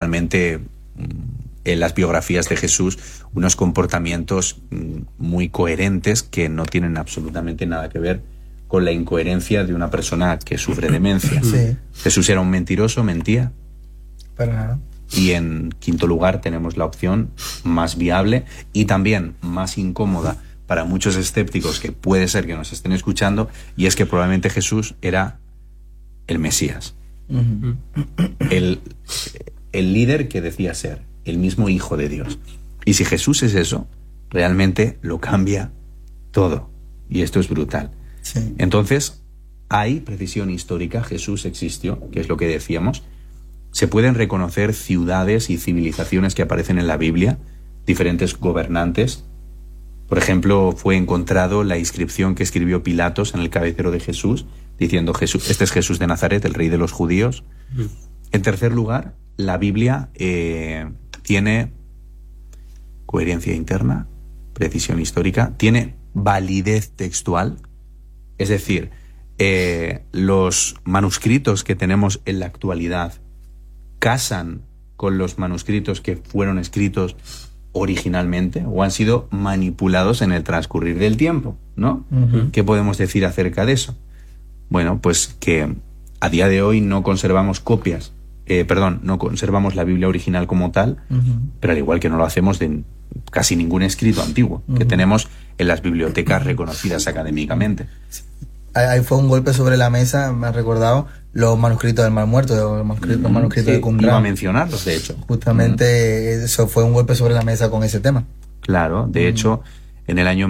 realmente en las biografías de Jesús unos comportamientos muy coherentes que no tienen absolutamente nada que ver con la incoherencia de una persona que sufre demencia. Sí. Jesús era un mentiroso, mentía. Para nada. Y en quinto lugar tenemos la opción más viable y también más incómoda para muchos escépticos que puede ser que nos estén escuchando, y es que probablemente Jesús era el Mesías. Uh-huh. El líder que decía ser, el mismo Hijo de Dios. Y si Jesús es eso, realmente lo cambia todo. Y esto es brutal. Sí. Entonces, hay precisión histórica, Jesús existió, que es lo que decíamos. Se pueden reconocer ciudades y civilizaciones que aparecen en la Biblia, diferentes gobernantes. Por ejemplo, fue encontrado la inscripción que escribió Pilatos en el cabecero de Jesús, diciendo: Jesús, este es Jesús de Nazaret, el rey de los judíos. En tercer lugar, la Biblia tiene coherencia interna, precisión histórica, tiene validez textual, es decir, los manuscritos que tenemos en la actualidad casan con los manuscritos que fueron escritos originalmente o han sido manipulados en el transcurrir del tiempo, ¿no? Uh-huh. ¿Qué podemos decir acerca de eso? Bueno, pues que a día de hoy no conservamos no conservamos la Biblia original como tal, uh-huh, pero al igual que no lo hacemos de casi ningún escrito antiguo, uh-huh, que tenemos en las bibliotecas reconocidas académicamente. Ahí fue un golpe sobre la mesa, me ha recordado los manuscritos del Mar Muerto, los manuscritos sí, de Qumran. Iba a mencionarlos, de hecho. Justamente eso fue un golpe sobre la mesa con ese tema. Claro, de hecho, en el año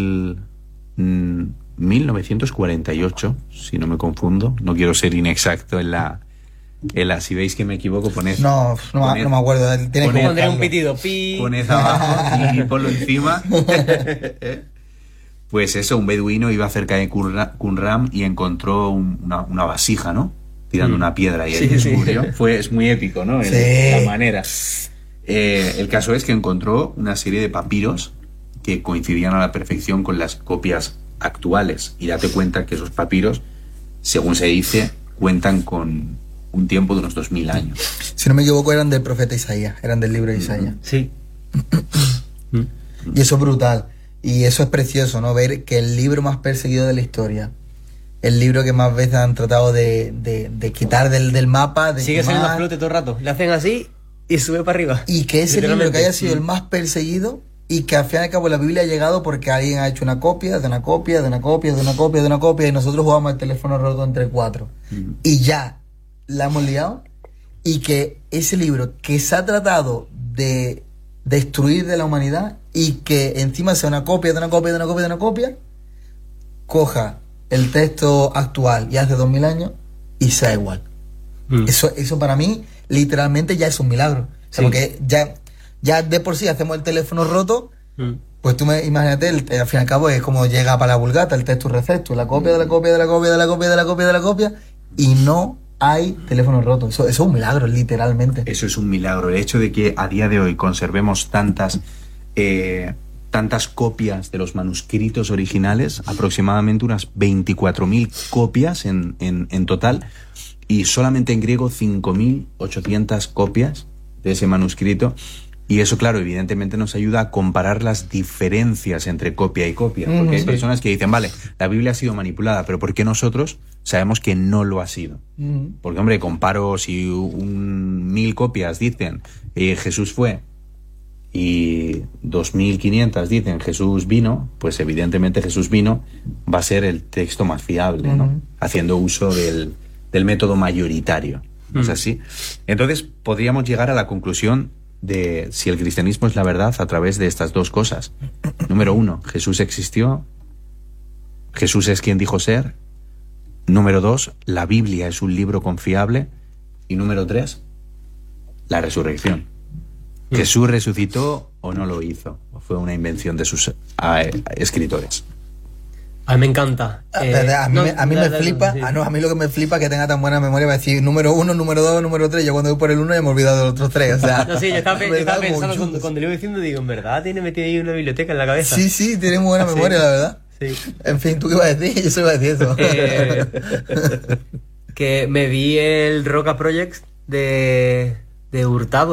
1948, si no me confundo, no quiero ser inexacto en la si veis que me equivoco, poned... No me acuerdo. Tienes que poner un pitido. Poned abajo y ponlo encima. Pues eso, un beduino iba cerca de Qumran y encontró una vasija, ¿no? Tirando una piedra y ahí descubrió. Es muy épico, ¿no? La manera. El caso es que encontró una serie de papiros que coincidían a la perfección con las copias actuales. Y date cuenta que esos papiros, según se dice, cuentan con un tiempo de unos 2000 años. Si no me equivoco, eran del profeta Isaías, eran del libro de Isaías. Sí. Y eso es brutal. Y eso es precioso, ¿no? Ver que el libro más perseguido de la historia, el libro que más veces han tratado de quitar del mapa, sigue saliendo a flote todo el rato. Le hacen así y sube para arriba. Y que ese libro que haya sido el más perseguido y que al fin y al cabo la Biblia ha llegado porque alguien ha hecho una copia, de una copia, de una copia, de una copia, de una copia, y nosotros jugamos el teléfono roto entre 4. Y ya la hemos liado. Y que ese libro que se ha tratado de destruir de la humanidad y que encima sea una copia de una copia de una copia de una copia, coja el texto actual y hace 2000 años y sea igual. Eso para mí literalmente ya es un milagro. O sea, porque ya de por sí hacemos el teléfono roto, pues tú imagínate, al fin y al cabo es como llega para la Vulgata, el texto recepto, la copia de la copia de la copia de la copia de la copia de la copia, y no hay teléfono roto. Eso es un milagro, literalmente. Eso es un milagro. El hecho de que a día de hoy conservemos tantas copias de los manuscritos originales, aproximadamente unas 24.000 copias en total, y solamente en griego 5.800 copias de ese manuscrito. Y eso, claro, evidentemente nos ayuda a comparar las diferencias entre copia y copia. Porque hay personas que dicen, vale, la Biblia ha sido manipulada, pero ¿por qué nosotros sabemos que no lo ha sido? Porque, hombre, comparo si 1.000 copias dicen Jesús fue y 2.500 dicen Jesús vino, pues evidentemente Jesús vino va a ser el texto más fiable, ¿no? Haciendo uso del método mayoritario. ¿No es así? Entonces, podríamos llegar a la conclusión de si el cristianismo es la verdad a través de estas dos cosas. Número 1, Jesús existió, Jesús es quien dijo ser. Número 2, la Biblia es un libro confiable. Y número 3, la resurrección. ¿Jesús resucitó o no lo hizo? ¿O fue una invención de sus escritores? A mí me encanta. A mí me flipa. Sí. A mí lo que me flipa es que tenga tan buena memoria para decir número 1, número 2, número 3. Yo cuando voy por el 1 ya me he olvidado de los otros 3. O sea, no, sí, yo estaba pensando cuando le iba diciendo, digo, en verdad tiene metido ahí una biblioteca en la cabeza. Sí, tiene muy buena memoria, la verdad. Sí. En fin, ¿tú qué ibas a decir? Yo solo iba a decir eso. Que me vi el Roca Project de Hurtado.